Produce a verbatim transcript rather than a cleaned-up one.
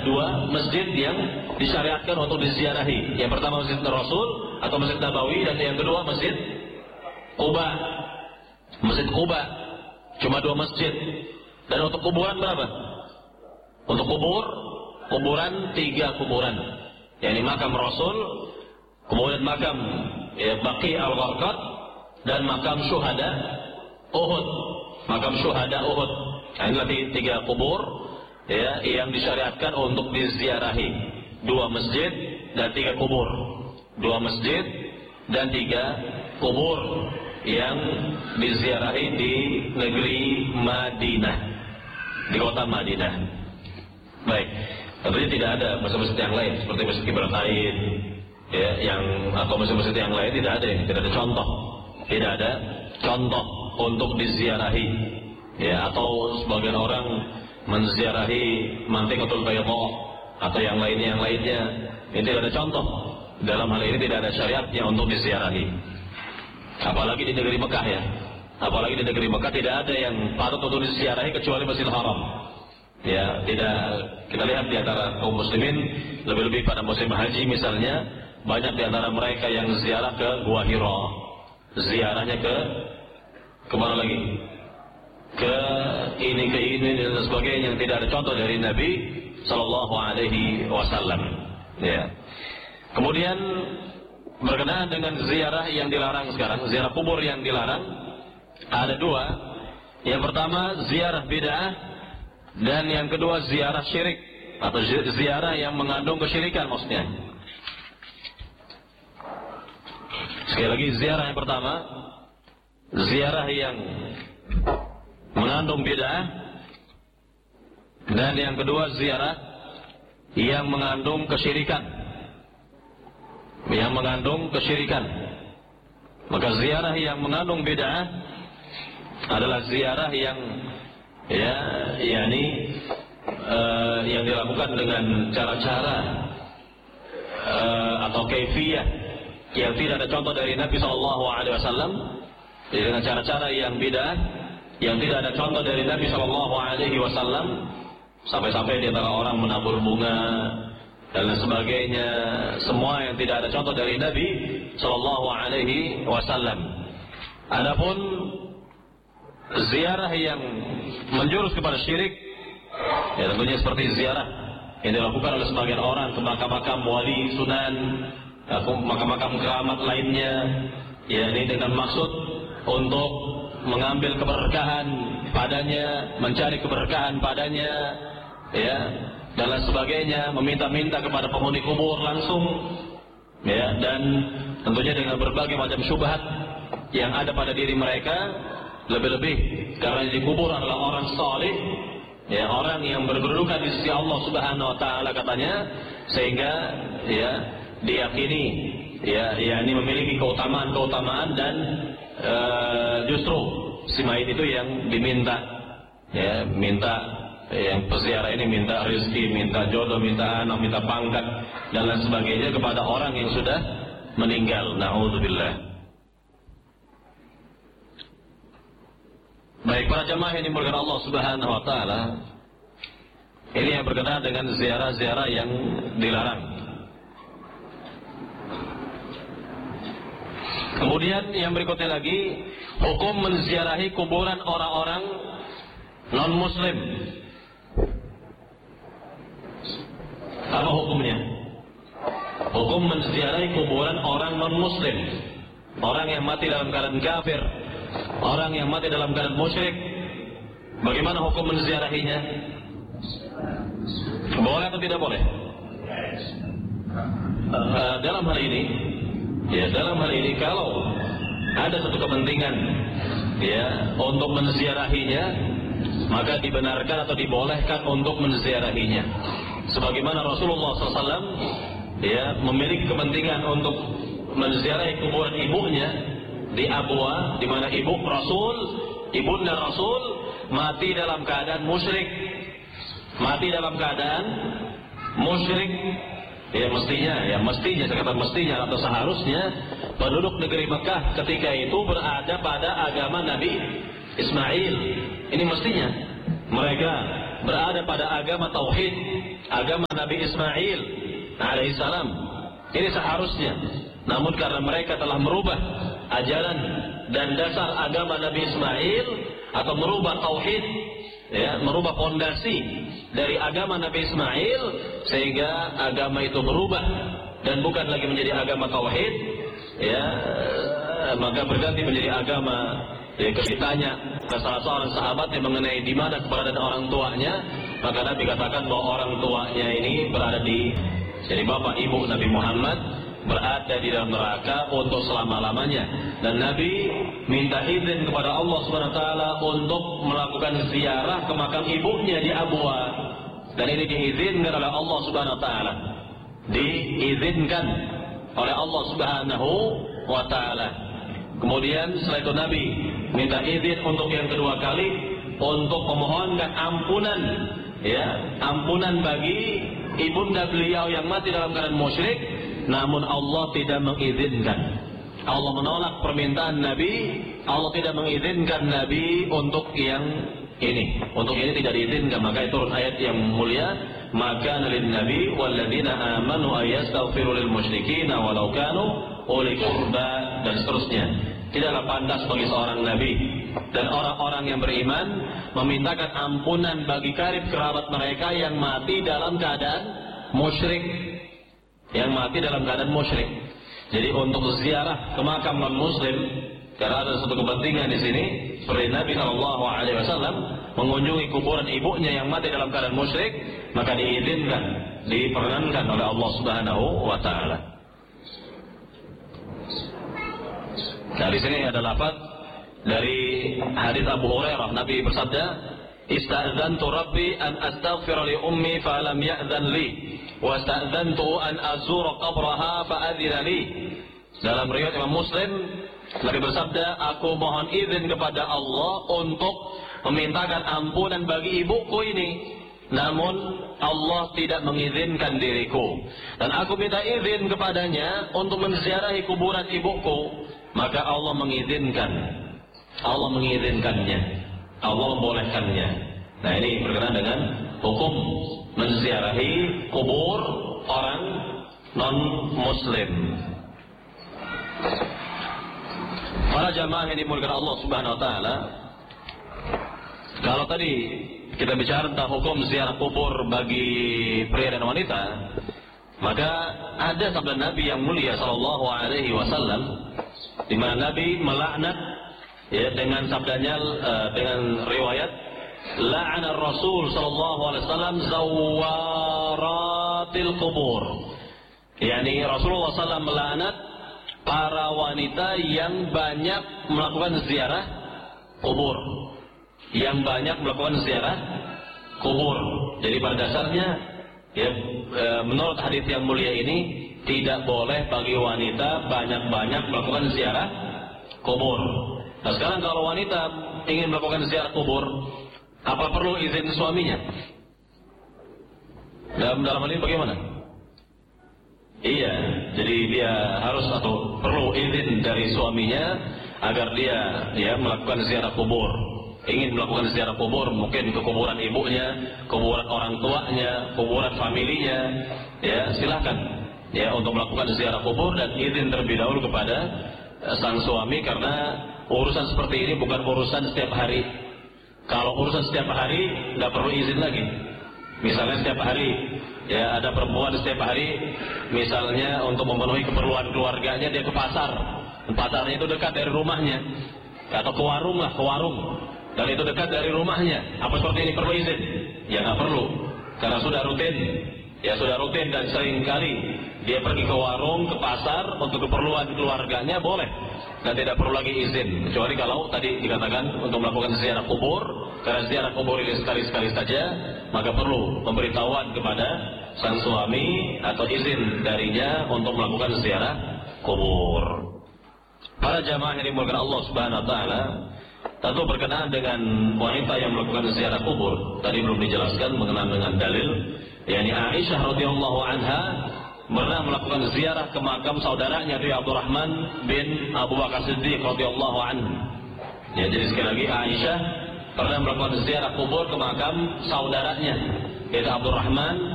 dua masjid yang disyariatkan untuk diziarahi. Yang pertama Masjid Rasul atau Masjid Nabawi, dan yang kedua Masjid Quba. Masjid Quba cuma dua masjid. Dan untuk kuburan berapa? Untuk kubur, kuburan tiga kuburan. Yakni makam Rasul, kemudian makam ya, Baqi al-Gharqad, dan makam syuhada Uhud. Makam syuhada Uhud. Nah, inilah tiga kubur ya, yang disyariatkan untuk diziarahi. Dua masjid dan tiga kubur. Dua masjid dan tiga kubur yang diziarahi di negeri Madinah, di kota Madinah. Baik, tentunya tidak ada masjid-masjid yang lain seperti Masjid Qiblatain ya, yang atau masjid-masjid yang lain tidak ada, tidak ada contoh, tidak ada contoh untuk diziarahi ya, atau sebagian orang menziarahi Mantiqatul Bayda atau yang lainnya yang lainnya. Ini tidak ada contoh. Dalam hal ini tidak ada syariatnya untuk diziarahi. Apalagi di negeri Mekah ya. Apalagi di negeri Mekah tidak ada yang patut untuk diziarahi kecuali Masjidil Haram. Ya, tidak, kita lihat di antara kaum muslimin lebih-lebih pada musim haji misalnya, banyak di antara mereka yang ziarah ke Gua Hira. Ziarahnya ke kemana lagi? Ke ini ke ini dan sebagainya yang tidak ada contoh dari Nabi Sallallahu Alaihi Wasallam. Ya. Kemudian berkenaan dengan ziarah yang dilarang sekarang, ziarah kubur yang dilarang ada dua. Yang pertama ziarah bid'ah, dan yang kedua ziarah syirik atau ziarah yang mengandung kesyirikan maksudnya. Sekali lagi, ziarah yang pertama ziarah yang mengandung bid'ah, dan yang kedua ziarah yang mengandung kesyirikan. Yang mengandung kesyirikan. Maka ziarah yang mengandung bid'ah adalah ziarah yang ya, yakni uh, yang dilakukan dengan cara-cara uh, atau kaifiyah yang tidak ada contoh dari Nabi Sallallahu Alaihi Wasallam, dengan cara-cara yang bid'ah yang tidak ada contoh dari Nabi Sallallahu Alaihi Wasallam, sampai-sampai di antara orang menabur bunga dan lain sebagainya, semua yang tidak ada contoh dari Nabi Sallallahu Alaihi Wasallam. Adapun ziarah yang menjurus kepada syirik, ya tentunya seperti ziarah yang dilakukan oleh sebagian orang ke makam-makam wali, sunan, makam-makam keramat lainnya, ya ini dengan maksud untuk mengambil keberkahan padanya, mencari keberkahan padanya, ya, dan lain sebagainya, meminta-minta kepada penghuni kubur langsung, ya, dan tentunya dengan berbagai macam syubhat yang ada pada diri mereka, lebih-lebih karena di kubur adalah orang saleh, ya, orang yang berkedudukan di sisi Allah Subhanahu Wa Taala katanya, sehingga ya diyakini, ya, ya ini memiliki keutamaan-keutamaan dan uh, justru si mayit itu yang diminta, ya, minta. Yang peziarah ini minta rezeki, minta jodoh, minta anak, minta pangkat dan lain sebagainya kepada orang yang sudah meninggal. Na'udzubillah. Baik, para jamaah yang dimuliakan Allah Subhanahu Wa Taala, ini yang berkenaan dengan ziarah-ziarah yang dilarang. Kemudian yang berikutnya lagi, hukum menziarahi kuburan orang-orang non-muslim. Apa hukumnya? Hukum menziarahi kuburan orang non-muslim, orang yang mati dalam keadaan kafir, orang yang mati dalam keadaan musyrik. Bagaimana hukum menziarahinya? Boleh atau tidak boleh? Uh, dalam hal ini, ya dalam hal ini kalau ada satu kepentingan, ya, untuk menziarahinya, maka dibenarkan atau dibolehkan untuk menziarahinya. Sebagaimana Rasulullah shallallahu alaihi wasallam ya memiliki kepentingan untuk menziarahi kuburan ibunya di Abwa, di mana ibu Rasul, ibunda Rasul mati dalam keadaan musyrik, mati dalam keadaan musyrik. Ya mestinya, ya mestinya, saya kata mestinya atau seharusnya penduduk negeri Mekah ketika itu berada pada agama Nabi Ismail. Ini mestinya mereka berada pada agama tauhid, agama Nabi Ismail alaihissalam. Ini seharusnya. Namun karena mereka telah merubah ajaran dan dasar agama Nabi Ismail atau merubah tauhid, ya, merubah fondasi dari agama Nabi Ismail, sehingga agama itu berubah dan bukan lagi menjadi agama tauhid, ya, maka berganti menjadi agama. Ya, ditanya ke salah seorang sahabat yang mengenai di mana keberadaan orang tuanya, maka Nabi katakan bahwa orang tuanya ini berada di, jadi bapak ibu Nabi Muhammad berada di dalam neraka untuk selama-lamanya. Dan Nabi minta izin kepada Allah subhanahu wa taala untuk melakukan ziarah ke makam ibunya di Abwa. Dan ini diizinkan oleh Allah subhanahu wa taala. Diizinkan oleh Allah subhanahu wa taala. Kemudian setelah itu Nabi minta izin untuk yang kedua kali untuk memohonkan ampunan, ya, ampunan bagi ibunda beliau yang mati dalam keadaan musyrik, namun Allah tidak mengizinkan. Allah menolak permintaan Nabi. Allah tidak mengizinkan Nabi untuk yang ini. Untuk ini tidak diizinkan. Maka turun ayat yang mulia, maka lin nabi walladzina amanu ayastaghfiru lil musyrikin walau kanu uli qurba, dan seterusnya. Tidaklah pantas bagi seorang nabi dan orang-orang yang beriman memintakan ampunan bagi karib kerabat mereka yang mati dalam keadaan musyrik. Yang mati dalam keadaan musyrik. Jadi untuk ziarah ke makam non muslim, karena ada satu kepentingan di sini, seperti Nabi Shallallahu Alaihi Wasallam mengunjungi kuburan ibunya yang mati dalam keadaan musyrik, maka diizinkan, diperkenankan oleh Allah Subhanahu Wa Taala. Nah, di sini ada lafaz dari hadis Abu Hurairah, Nabi bersabda, "Ista'dzantu Rabbi an astaghfira li ummi fa lam ya'dzan li, wa ista'dzantu an azura qabraha fa adzina li." Dalam riwayat Imam Muslim, Nabi bersabda, "Aku mohon izin kepada Allah untuk memintakan ampunan bagi ibuku ini, namun Allah tidak mengizinkan diriku. Dan aku minta izin kepadanya untuk menziarahi kuburan ibuku, maka Allah mengizinkan. Allah mengizinkannya. Allah membolehkannya." Nah, ini berkenaan dengan hukum menziarahi kubur orang non-muslim. Para jamaah yang dimuliakan Allah Subhanahu Wa Taala, kalau tadi kita bicara tentang hukum ziarah kubur bagi pria dan wanita, maka ada sabda Nabi yang mulia Sallallahu Alaihi Wasallam, di mana Nabi melaknat, ya, dengan sabdanya, uh, dengan riwayat, la'ana Rasul Sallallahu Alaihi Wasallam zawaratil kubur. Yani Rasulullah Sallallahu Alaihi Wasallam melaknat para wanita yang banyak melakukan ziarah kubur, yang banyak melakukan ziarah kubur. Jadi pada dasarnya, ya, menurut hadis yang mulia ini, tidak boleh bagi wanita banyak-banyak melakukan ziarah kubur. Nah, sekarang kalau wanita ingin melakukan ziarah kubur, apa perlu izin suaminya? Dalam dalam hal ini bagaimana? Iya, jadi dia harus atau perlu izin dari suaminya agar dia, ya, melakukan ziarah kubur. Ingin melakukan ziarah kubur, mungkin ke kuburan ibunya, kuburan orang tuanya, kuburan familinya, ya, silahkan, ya, untuk melakukan ziarah kubur, dan izin terlebih dahulu kepada sang suami, karena urusan seperti ini bukan urusan setiap hari. Kalau urusan setiap hari, nggak perlu izin lagi. Misalnya setiap hari, ya, ada perempuan setiap hari, misalnya untuk memenuhi keperluan keluarganya dia ke pasar, pasarnya itu dekat dari rumahnya, atau ke warung lah, ke warung, dan itu dekat dari rumahnya. Apa seperti ini perlu izin? Ya, nggak perlu, karena sudah rutin, ya, sudah rutin dan sering kali dia pergi ke warung, ke pasar untuk keperluan keluarganya, boleh, dan tidak perlu lagi izin. Kecuali kalau tadi dikatakan untuk melakukan ziarah kubur, karena ziarah kubur ini sekali-sekali saja, maka perlu pemberitahuan kepada sang suami atau izin darinya untuk melakukan ziarah kubur. Para jamaah yang dimuliakan Allah Subhanahu Wa Taala, tentu berkenaan dengan wanita yang melakukan ziarah kubur, tadi belum dijelaskan berkenaan dengan dalil, yakni Aisyah radhiyallahu anha pernah melakukan ziarah ke makam saudaranya yaitu Abdurrahman bin Abu Bakar Siddiq radhiyallahu anhu. Ya, jadi sekali lagi Aisyah pernah melakukan ziarah kubur ke makam saudaranya yaitu Abdurrahman